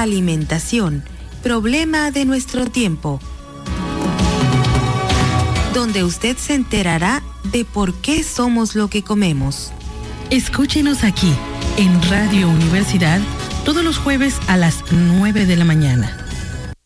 Alimentación, problema de nuestro tiempo, donde usted se enterará de por qué somos lo que comemos. Escúchenos aquí, en Radio Universidad, todos los jueves a las 9 de la mañana.